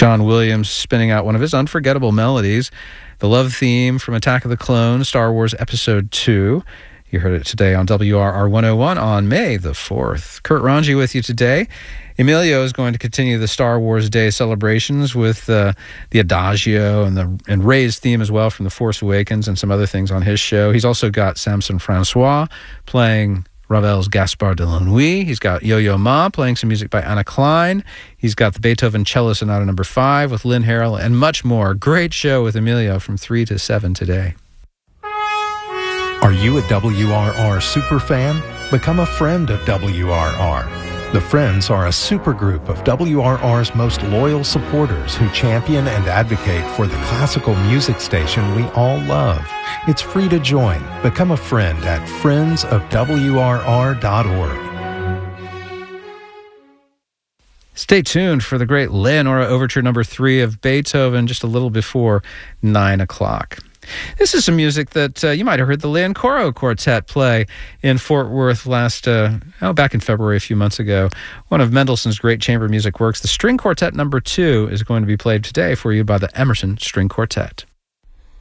John Williams spinning out one of his unforgettable melodies, the love theme from Attack of the Clones, Star Wars Episode 2. You heard it today on WRR 101 on May the 4th. Kurt Ranji with you today. Emilio is going to continue the Star Wars Day celebrations with the Adagio and Rey's theme as well from The Force Awakens and some other things on his show. He's also got Samson Francois playing Ravel's Gaspard de la Nuit. He's got Yo-Yo Ma playing some music by Anna Klein. He's got the Beethoven Cello Sonata No. 5 with Lynn Harrell and much more. Great show with Emilio from 3 to 7 today. Are you a WRR superfan? Become a friend of WRR. The Friends are a supergroup of WRR's most loyal supporters who champion and advocate for the classical music station we all love. It's free to join. Become a friend at friendsofwrr.org. Stay tuned for the great Leonora Overture No. 3 of Beethoven just a little before 9 o'clock. This is some music that you might have heard the Leoncoro Quartet play in Fort Worth back in February, a few months ago. One of Mendelssohn's great chamber music works, the String Quartet No. 2, is going to be played today for you by the Emerson String Quartet.